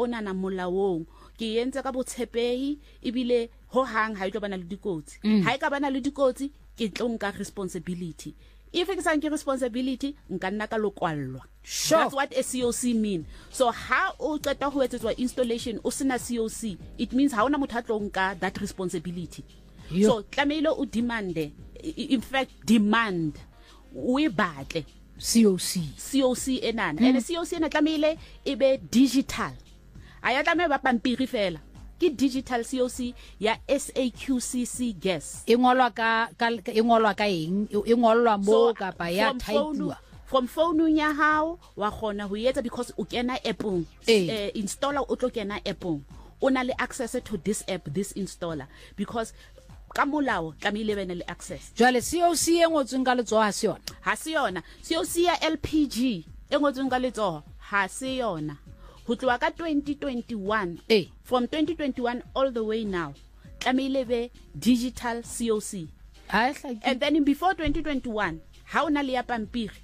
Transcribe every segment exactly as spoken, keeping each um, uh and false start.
ona na molaong ke entse ka botshepehi ebile ho hang ha e tlo bana le dikotsi ha e ka bana le dikotsi ke tlo nka responsibility if ke sa nke responsibility nka nna ka lokwallwa. Sure. That's what a C O C mean. So how o qeta ho etsetswa installation o sena C O C, it means ha ona motho a tlo nka that responsibility. Yo. So tlamehile o demand, in fact demand we batle C O C C O C enana mm. and C O C ena tlamehile e be digital aya tlamehile ba pampiri fela ke digital C O C ya S A Q C C gas e ngolwa ka e ngolwa ka eng e ngolwa mo kapa ya type from phone ya hao wa khona ho etsa because o kena appong uh, installer o tlo kena appong o na le access to this app this installer because ka molao tlamehile bene le access. Jwale C O C e ngotsweng ka letsoho ha se yona ha se yona C O C ya L P G e ngotsweng ka letsoho ha se yona ho tloa ka twenty twenty-one eh from twenty twenty-one all the way now tlamehile be digital C O C and then before twenty twenty-one ha ona le ya pampiri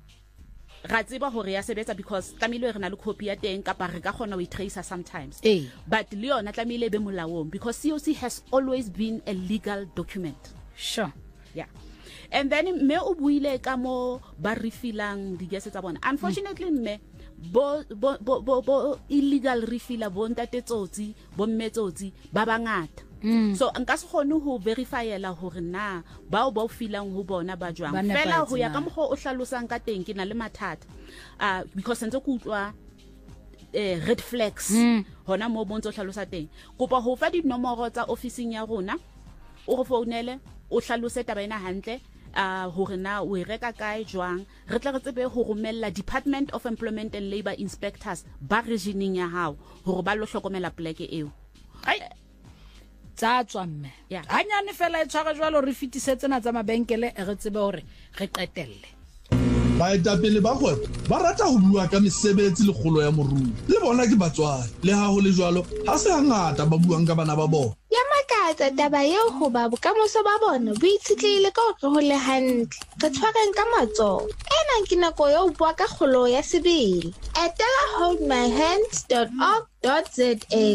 ra tseba hore ya sebetsa because tlamehile re na le copy ya teng kapa re ka khona we tracer sometimes eh but le yona tlamehile be molaong because C O C has always been a legal document. Sure. Yeah. And then me o buile ka mo ba refilang di gas tsa bona unfortunately mm. me bo bo bo bo illegal refiller bo ntate tsotsi bo mmetsotsi ba bangata. Mm. So nka se khone ho verifyela hore na ba o ba o filang ho bona ba jwang fela ho ya ka mokgo o hlalosang ka teng ke na le mathata uh because ntse ku utlwa eh red flags mm. hona mo bontso hlalosa teng kopa ho fa di nomoro tsa officing ya rona o go founele o hlalose taba ena hantle uh hore na o e reka kae jwang re tla re tsebe ho romella Department of Employment and Labour inspectors ba regioning ya hao hore ba lo hlokomela pleke eo ai tsa tswamme hanyane fela e tshwara jwalo re fitisetse na tsa mabenkele re tsebe hore re qetelle baetapele ba kgwebo ba rata ho bua ka mesebetsi le kgolo ya moruo le bona ke batswadi le ha ho le jwalo ha se hangata ba buang ka bana ba bona ya makatsa taba eo ho ba bokamoso ba bona bo itshitlehile ka hore ho le hantle re tshwareng ka matsoho ena ke nako ya ho bua ka kgolo ya sebele etela hold my hands dot org dot za.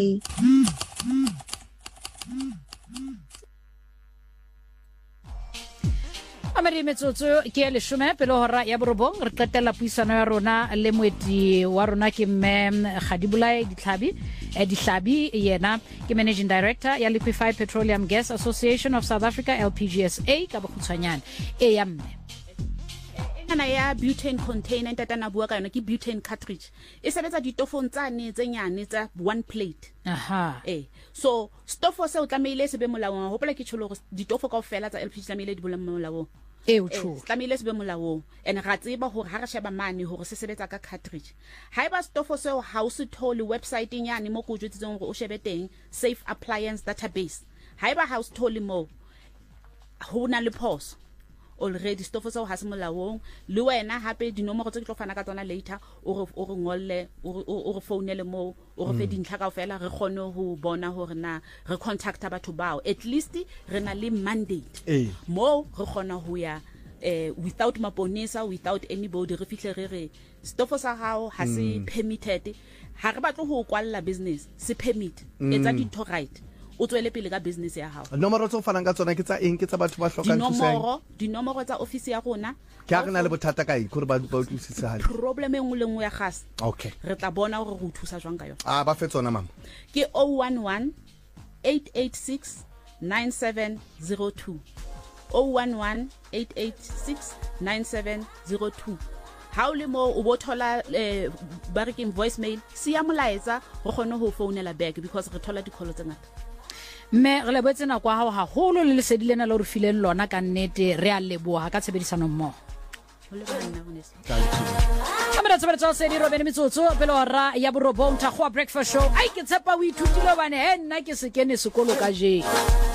Amari metsotso ke le shome pele hora ya borobong re qetela puisano ya rona le moeti wa rona ke mme Khadibulai Ditlhabi eh Dihlabi yena ke managing director ya Liquefied Petroleum Gas Association of South Africa L P G S A ka bokgutshwanyane e ya mme ana ya butane container tatana bua ka yona ke butane cartridge e sebetsa ditofong tsane tse nyane tsa one plate aha eh so stofo se o tlamehile se be molaong hopola ke tsholo gore ditofo kaofela tsa L P G tlamehile di bola molaong e o tsholo tlamehile se be molaong and ra tseba hore ha re sheba mane hore se sebetsa ka cartridge ha eba stofo se o ha o se thole website nyane mo go jwetsitseng hore o shebe teng safe appliance database ha eba ha o se thole mo ho na le pause already stofo sa o ha se molaong le wena hape dinomoro tse ke tlo fana ka tsona later o o ngolle o re founele mo o re fe dintlha kaofela re kgone ho bona hore na re contacta batho bao at least re na le mandate mo re kgona ho ya eh without maponesa without anybody re fihle re re stofo sa hao ha se permitted ha re batlo ho kwalla business se permit etsa ditho right o tswele pele ka business ya hao nomoro tso fanang ka tsona ke tsa eng ke tsa batho ba hlokang thuso dinomoro dinomoro tsa office ya rona ke a rena le bothata ka eng gore ba ba utlwisisa hale problem e nngwe le nngwe ya gas okay re tla bona hore go thusa jwang ka yona ah ba fe tsona mama ke zero one one eight eight six nine seven zero two zero one one eight eight six nine seven zero two ha o le mo o bothola eh ba re ke voicemail si ya molaetsa go gone ho founela back because re thola dikhollo tse ngata me re le botse na kwa ha ha holo le lesedile na le re fileng lona ka nnete re a leboha ka tshebedisano mmo ho le bana honest Kamera tsebe tsa se di robene metsotso pele hora ya borobong tha go breakfast show ai ke tshepa o ithutile bane he nna ke se kene sekolo ka je